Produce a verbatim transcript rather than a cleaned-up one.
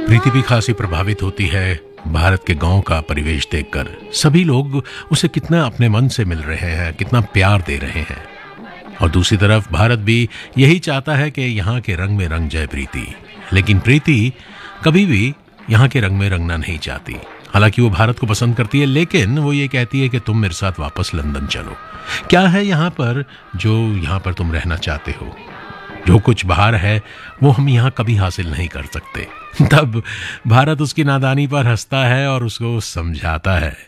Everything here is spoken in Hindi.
प्रीति भी खासी प्रभावित होती है भारत के गांव का परिवेश देखकर। सभी लोग उसे कितना अपने मन से मिल रहे हैं, कितना प्यार दे रहे हैं। और दूसरी तरफ भारत भी यही चाहता है कि यहाँ के रंग में रंग जाए प्रीति। लेकिन प्रीति कभी भी यहाँ के रंग में रंगना नहीं चाहती। हालांकि वो भारत को पसंद करती है, लेकिन वो ये कहती है कि तुम मेरे साथ वापस लंदन चलो। क्या है यहाँ पर जो यहाँ पर तुम रहना चाहते हो? जो कुछ बाहर है वो हम यहाँ कभी हासिल नहीं कर सकते। तब भारत उसकी नादानी पर हंसता है और उसको समझाता है